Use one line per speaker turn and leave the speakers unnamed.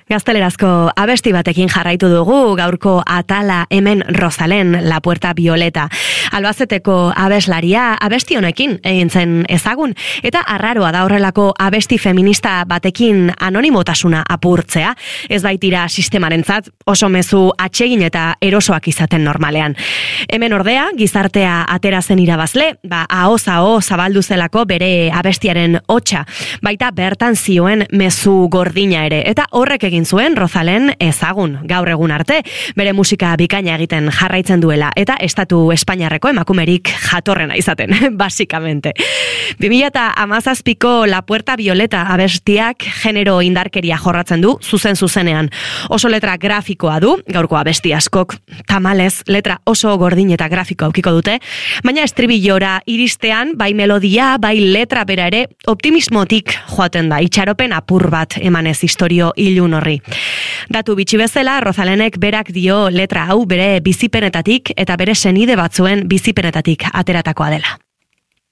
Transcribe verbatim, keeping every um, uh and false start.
Gaztelerazko abesti batekin jarraitu dugu, gaurko atala hemen Rozalen, La Puerta Violeta. Albazeteko abeslaria abesti honekin egin zen ezagun, eta arraroa da horrelako abesti feminista batekin anonimotasuna apurtzea, ez baitira sistemarentzat oso mezu atsegin eta erosoak izaten normalean. Hemen ordea, gizartea atera zen irabazle, ba, ahoz aho zabaldu zelako bere abestiaren hotsa, baita bertan zioen mezu gordina ere, eta horrek egin zuen Rozalen ezagun, gaur egun arte, bere musika bikaina egiten jarraitzen duela, eta estatu espainiarreko emakumerik jatorrena izaten, basikamente. bi mila hamazazpiko La Puerta Violeta abestiak genero indarkeria jorratzen du, zuzen zuzenean. Oso letra grafikoa du, gaurko abesti askok, tamalez, letra oso gordin eta grafiko aukiko dute, baina estribillora iristean, bai melodia, bai letra bera ere, optimismotik joaten da, itxaropen apur bat emanez istorio ilun horri. Datu bitxi bezala, Rozalenek berak dio letra hau bere bizipenetatik eta bere senide batzuen bizipenetatik ateratakoa dela.